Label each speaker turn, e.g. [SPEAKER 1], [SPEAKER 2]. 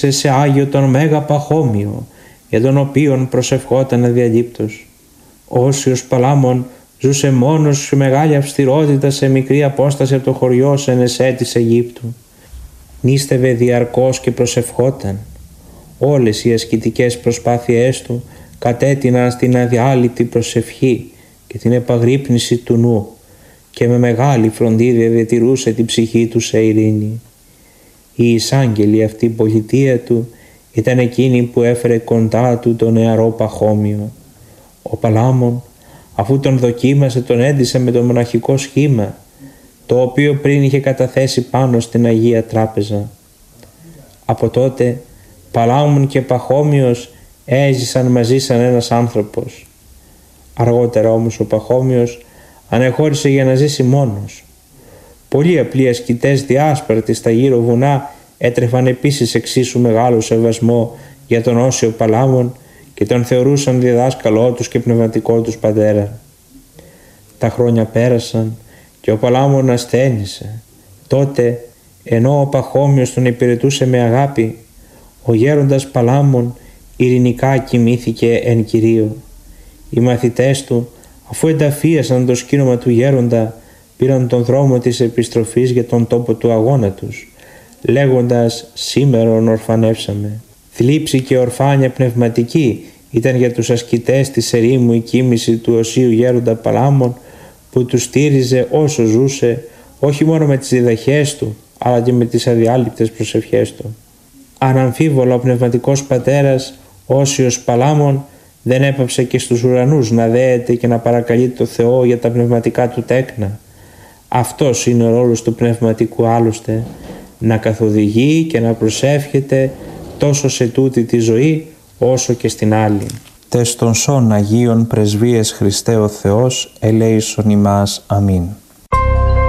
[SPEAKER 1] σε Άγιο τον Μέγα Παχώμιο, για τον οποίον προσευχόταν αδιαλείπτος. Όσιος Παλάμων ζούσε μόνος σε μεγάλη αυστηρότητα σε μικρή απόσταση από το χωριό Σενεσέ της Αιγύπτου. Νίστευε διαρκώς και προσευχόταν. Όλες οι ασκητικές προσπάθειές του κατέτειναν στην αδιάλειπτη προσευχή και την επαγρύπνηση του νου και με μεγάλη φροντίδα διατηρούσε την ψυχή του σε ειρήνη. Η εισάγγελη αυτή πολιτεία του ήταν εκείνη που έφερε κοντά του τον νεαρό Παχώμιο. Ο Παλάμων, αφού τον δοκίμασε, τον έντυσε με το μοναχικό σχήμα, το οποίο πριν είχε καταθέσει πάνω στην Αγία Τράπεζα. Από τότε Παλάμων και Παχώμιος έζησαν μαζί σαν ένας άνθρωπος. Αργότερα όμως ο Παχώμιος ανεχώρησε για να ζήσει μόνος. Πολλοί απλοί ασκητές διάσπαρτοι στα γύρω βουνά έτρεφαν επίσης εξίσου μεγάλο σεβασμό για τον Όσιο Παλάμων και τον θεωρούσαν διδάσκαλό τους και πνευματικό τους πατέρα. Τα χρόνια πέρασαν και ο Παλάμων ασθένησε. Τότε, ενώ ο Παχώμιος τον υπηρετούσε με αγάπη, ο γέροντας Παλάμων ειρηνικά κοιμήθηκε εν Κυρίω. Οι μαθητές του, αφού ενταφίασαν το σκήνομα του γέροντα, πήραν τον δρόμο της επιστροφής για τον τόπο του αγώνα τους, λέγοντας «Σήμερον ορφανεύσαμε». Θλίψη και ορφάνια πνευματική ήταν για τους ασκητές της ερήμου η κοίμηση του οσίου γέροντα Παλάμων, που τους στήριζε όσο ζούσε, όχι μόνο με τις διδαχές του, αλλά και με τις αδιάλειπτες προσευχές του. Αναμφίβολα ο πνευματικός πατέρας Όσιος Παλάμων δεν έπαψε και στους ουρανούς να δέεται και να παρακαλεί το Θεό για τα πνευματικά του τέκνα. Αυτός είναι ο ρόλος του πνευματικού άλλωστε, να καθοδηγεί και να προσεύχεται τόσο σε τούτη τη ζωή όσο και στην άλλη. Τες των σών Αγίων Πρεσβείες Χριστέ ο Θεός ελέησον ημάς. Αμήν.